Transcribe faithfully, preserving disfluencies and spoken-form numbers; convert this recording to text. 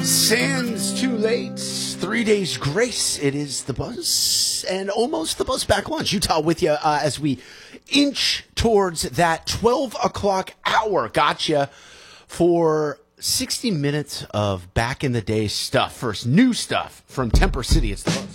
Sands too late. Three days grace. It is the Buzz and almost the Buzz back lunch. Utah with you uh, as we inch towards that twelve o'clock hour. Gotcha for sixty minutes of back in the day stuff. First new stuff from Temper City. It's the Buzz.